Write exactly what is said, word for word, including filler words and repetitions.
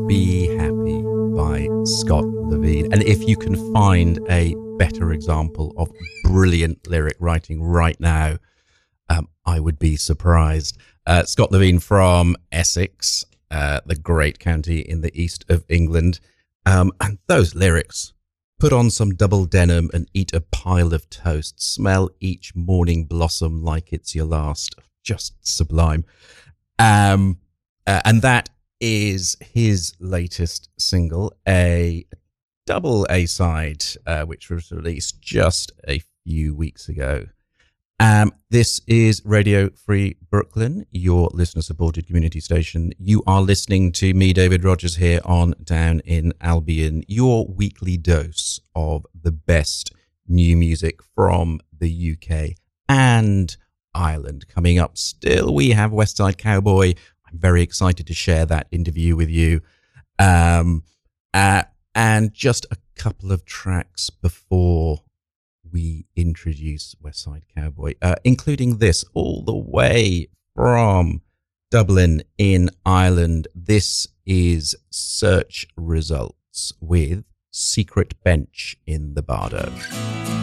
Be Happy by Scott Levine. And if you can find a better example of brilliant lyric writing right now, um, I would be surprised. Uh, Scott Levine from Essex, uh, the great county in the east of England. Um, and those lyrics: put on some double denim and eat a pile of toast. Smell each morning blossom like it's your last. Just sublime. Um, uh, and that is his latest single, a double A-side, uh, which was released just a few weeks ago. Um, this is Radio Free Brooklyn, your listener-supported community station. You are listening to me, David Rogers, here on Down in Albion, your weekly dose of the best new music from the U K and Ireland. Coming up still, we have Westside Cowboy. I'm very excited to share that interview with you. Um, uh, and just a couple of tracks before we introduce Westside Cowboy, uh, including this, all the way from Dublin in Ireland. This is Search Results with Secret Bench in the Bardo.